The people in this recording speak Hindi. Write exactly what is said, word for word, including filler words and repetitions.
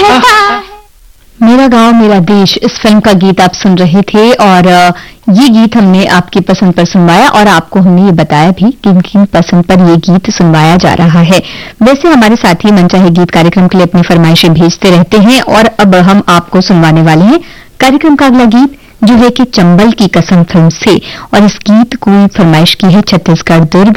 कहता है। मेरा गांव मेरा देश, इस फिल्म का गीत आप सुन रहे थे और ये गीत हमने आपकी पसंद पर सुनवाया और आपको हमने ये बताया भी कि किन पसंद पर ये गीत सुनवाया जा रहा है। वैसे हमारे साथी मनचाहे गीत कार्यक्रम के लिए अपनी फरमाइशें भेजते रहते हैं और अब हम आपको सुनवाने वाले हैं कार्यक्रम का अगला गीत, जो है कि चंबल की कसम फिल्म से, और इस गीत को फरमाइश की है छत्तीसगढ़ दुर्ग